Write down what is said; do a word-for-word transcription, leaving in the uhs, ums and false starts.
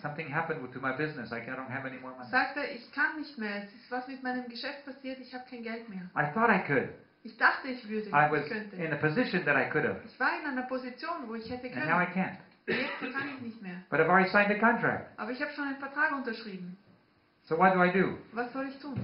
something happened to my business. I don't have any more money. Sagt er, ich kann nicht mehr. Es ist was mit meinem Geschäft passiert, ich habe kein Geld mehr. I thought I could. Ich dachte, ich würde, I was ich könnte. in a position that I could have. Ich war in einer Position, wo ich hätte And now I können. can't. Jetzt kann ich nicht mehr. But I've already signed the contract. Aber ich habe schon einen Vertrag unterschrieben. So what do I do? Was soll ich tun?